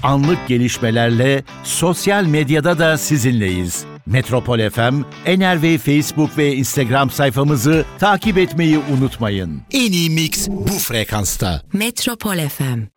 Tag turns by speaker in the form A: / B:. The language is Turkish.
A: anlık gelişmelerle sosyal medyada da sizinleyiz. Metropol FM, Enerve Facebook ve Instagram sayfamızı takip etmeyi unutmayın. En iyi mix bu frekansta.
B: Metropol FM.